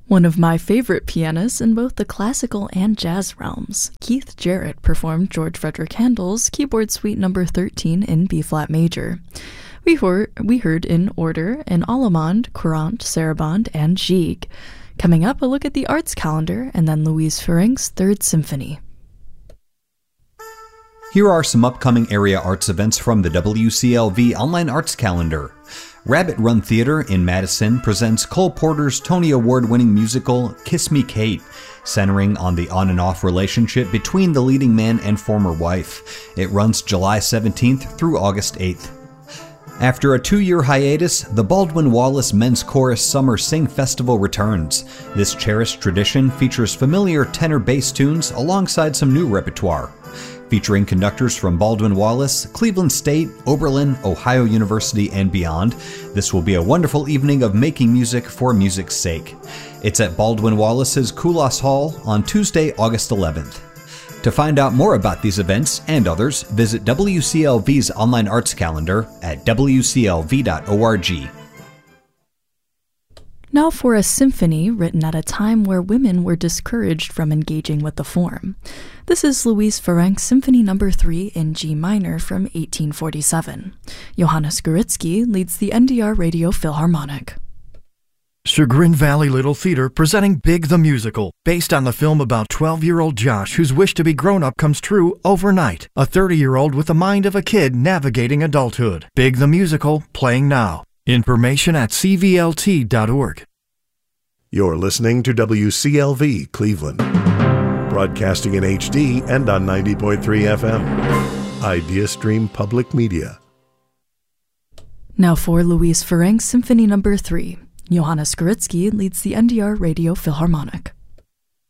One of my favorite pianists in both the classical and jazz realms, Keith Jarrett performed George Frederick Handel's Keyboard Suite No. 13 in B-flat major. We heard in order an Allemande, Courant, Sarabande, and Gigue. Coming up, a look at the arts calendar, and then Louise Ferenc's Third Symphony. Here are some upcoming area arts events from the WCLV Online Arts Calendar. Rabbit Run Theater in Madison presents Cole Porter's Tony Award-winning musical Kiss Me Kate, centering on the on-and-off relationship between the leading man and former wife. It runs July 17th through August 8th. After a 2-year hiatus, the Baldwin Wallace Men's Chorus Summer Sing Festival returns. This cherished tradition features familiar tenor bass tunes alongside some new repertoire. Featuring conductors from Baldwin Wallace, Cleveland State, Oberlin, Ohio University, and beyond, this will be a wonderful evening of making music for music's sake. It's at Baldwin Wallace's Koulos Hall on Tuesday, August 11th. To find out more about these events and others, visit WCLV's online arts calendar at wclv.org. Now for a symphony written at a time where women were discouraged from engaging with the form. This is Louise Ferenc's Symphony No. 3 in G minor from 1847. Johannes Goritzky leads the NDR Radio Philharmonic. Chagrin Valley Little Theater presenting Big the Musical, based on the film about 12-year-old Josh whose wish to be grown-up comes true overnight. A 30-year-old with the mind of a kid navigating adulthood. Big the Musical, playing now. Information at cvlt.org. You're listening to WCLV Cleveland, broadcasting in HD and on 90.3 FM. IdeaStream Public Media. Now for Louise Ferenc's Symphony No. 3. Johannes Goritzky leads the NDR Radio Philharmonic.